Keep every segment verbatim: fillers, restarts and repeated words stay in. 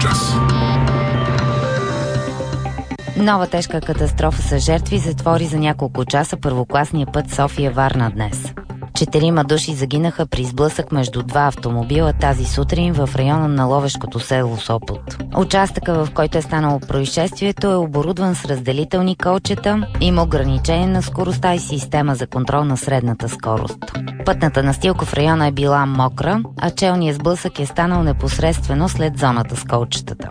час. Нова тежка катастрофа с жертви затвори за няколко часа първокласния път София-Варна днес. Четирима души загинаха при сблъсък между два автомобила тази сутрин в района на ловешкото село Сопот. Участъка, в който е станало происшествието, е оборудван с разделителни колчета, има ограничение на скоростта и система за контрол на средната скорост. Пътната настилка в района е била мокра, а челният сблъсък е станал непосредствено след зоната с колчетата.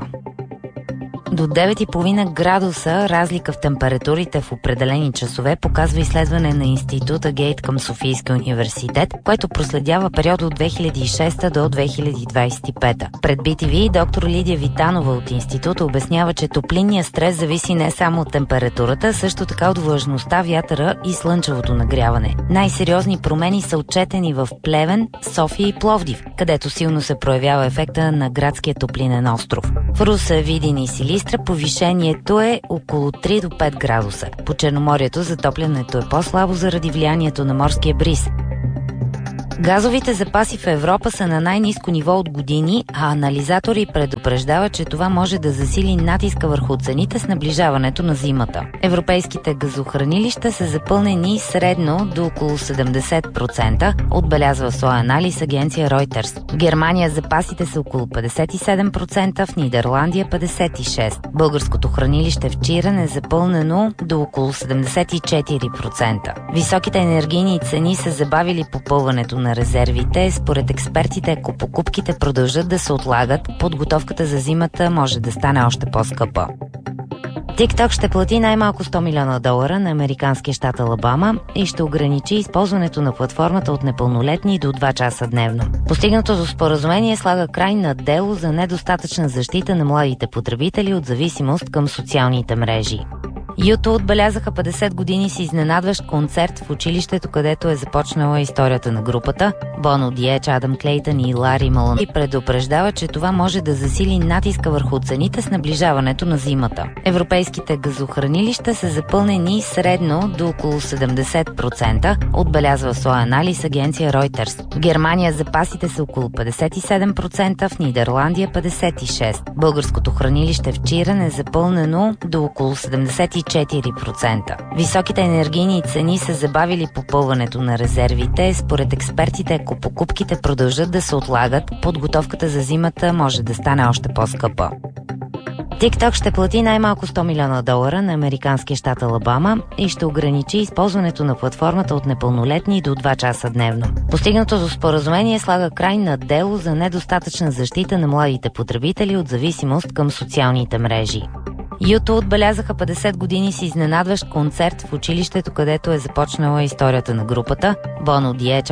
До девет и половина градуса разлика в температурите в определени часове показва изследване на института Гейт към Софийския университет, който проследява периода от две хиляди и шеста до две хиляди двадесет и пета. Пред Би Ти Ви доктор Лидия Витанова от института обяснява, че топлинният стрес зависи не само от температурата, също така от влажността, вятъра и слънчевото нагряване. Най-сериозни промени са отчетени в Плевен, София и Пловдив, където силно се проявява ефекта на градския топлинен остров. В Русе, Видин и Силистра повишението е около три до пет градуса. По Черноморието затоплянето е по-слабо заради влиянието на морския бриз. Газовите запаси в Европа са на най-ниско ниво от години, а анализатори предупреждават, че това може да засили натиска върху цените с наближаването на зимата. Европейските газохранилища са запълнени средно до около седемдесет процента, отбелязва в своя анализ агенция Reuters. В Германия запасите са около петдесет и седем процента, в Нидерландия петдесет и шест процента. Българското хранилище в Чирен е запълнено до около седемдесет и четири процента. Високите енергийни цени са забавили попълването на резервите. Според експертите, ако покупките продължат да се отлагат, подготовката за зимата може да стане още по-скъпа. TikTok ще плати най-малко сто милиона долара на американския щат Алабама и ще ограничи използването на платформата от непълнолетни до два часа дневно. Постигнатото споразумение слага край на дело за недостатъчна защита на младите потребители от зависимост към социалните мрежи. Юту отбелязаха петдесет години с изненадващ концерт в училището, където е започнала историята на групата. Боно Диеч, Адам Клейтън и Лари Малон и предупреждава, че това може да засили натиска върху цените с наближаването на зимата. Европейските газохранилища са запълнени средно до около седемдесет процента, отбелязва в своя анализ агенция Reuters. В Германия запасите са около петдесет и седем процента, в Нидерландия петдесет и шест процента. Българското хранилище в Чирен е запълнено до около седемдесет и четири процента. Високите енергийни цени са забавили попълването на резервите. Според експертите, ако покупките продължат да се отлагат, подготовката за зимата може да стане още по-скъпа. TikTok ще плати най-малко сто милиона долара на американския щат Алабама и ще ограничи използването на платформата от непълнолетни до два часа дневно. Постигнатото споразумение слага край на дело за недостатъчна защита на младите потребители от зависимост към социалните мрежи. Юту отбелязаха петдесет години с изненадващ концерт в училището, където е започнала историята на групата. Боно Диеч,